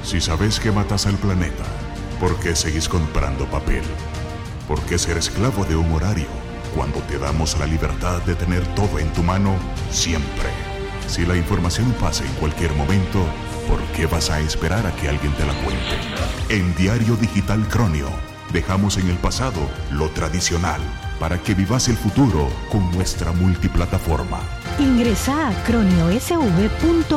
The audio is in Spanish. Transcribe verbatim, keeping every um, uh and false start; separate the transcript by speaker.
Speaker 1: Si sabes que matas al planeta, ¿por qué seguís comprando papel? ¿Por qué ser esclavo de un horario cuando te damos la libertad de tener todo en tu mano siempre? Si la información pasa en cualquier momento, ¿por qué vas a esperar a que alguien te la cuente? En Diario Digital Cronio, dejamos en el pasado lo tradicional para que vivas el futuro con nuestra multiplataforma.
Speaker 2: Ingresa a cronio s v punto